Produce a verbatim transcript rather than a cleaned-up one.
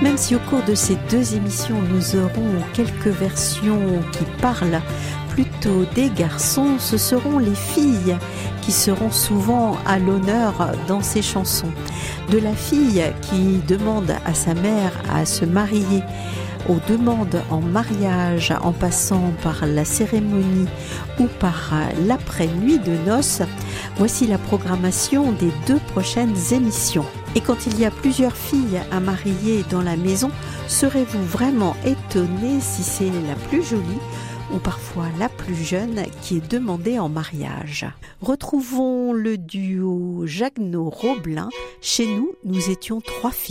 Même si au cours de ces deux émissions, nous aurons quelques versions qui parlent plutôt des garçons, ce seront les filles qui seront souvent à l'honneur dans ces chansons. De la fille qui demande à sa mère à se marier, aux demandes en mariage, en passant par la cérémonie ou par l'après-nuit de noces, voici la programmation des deux prochaines émissions. Et quand il y a plusieurs filles à marier dans la maison, serez-vous vraiment étonné si c'est la plus jolie ou parfois la plus jeune qui est demandée en mariage? Retrouvons le duo Jagneau-Roblin. Chez nous, nous étions trois filles.